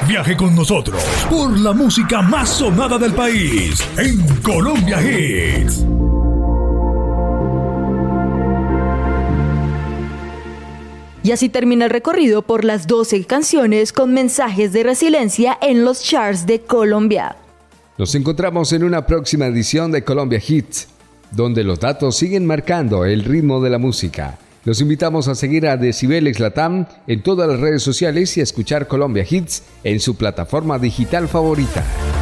Viaje con nosotros por la música más sonada del país en Colombia Hits. Y así termina el recorrido por las 12 canciones con mensajes de resiliencia en los charts de Colombia. Nos encontramos en una próxima edición de Colombia Hits, donde los datos siguen marcando el ritmo de la música. Los invitamos a seguir a Decibeles Latam en todas las redes sociales y a escuchar Colombia Hits en su plataforma digital favorita.